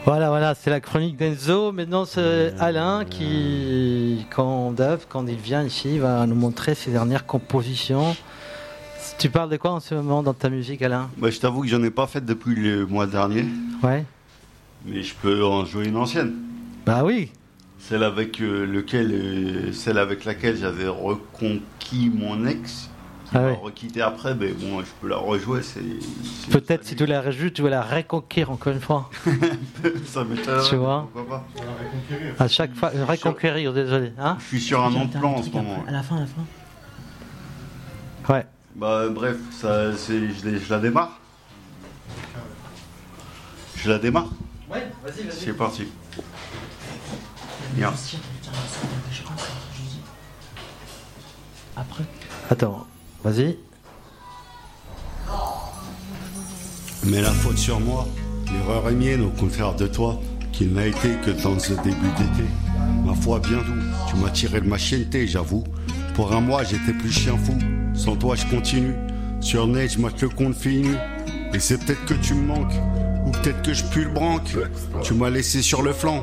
Voilà, c'est la chronique d'Enzo. Maintenant, c'est Alain qui, quand il vient ici, va nous montrer ses dernières compositions. Tu parles de quoi en ce moment dans ta musique, Alain ? Je t'avoue que j'en ai pas fait depuis le mois dernier. Ouais. Mais je peux en jouer une ancienne. Bah oui. Celle avec laquelle j'avais reconquis mon ex. Qui m'a requitté après, mais bon, je peux la rejouer. Peut-être si tu la rejoues, tu vas la reconquérir encore une fois. Ça m'étonnerait. Tu vois ? Pourquoi pas ? À chaque fois, reconquérir, désolé. Hein ? Je suis sur un nom de plan en ce moment. À la fin. Ouais. Bref, je la démarre. Je la démarre ? Ouais, vas-y. C'est parti. Bien. Après. Attends, vas-y. Mais la faute sur moi, l'erreur est mienne au contraire de toi, qu'il n'a été que dans ce début d'été. Ma foi bien doux, tu m'as tiré de ma chienneté, j'avoue. Pour un mois j'étais plus chien fou, sans toi je continue. Sur net je mate le compte fini. Et c'est peut-être que tu me manques, ou peut-être que je pue le branque. Tu m'as laissé sur le flanc,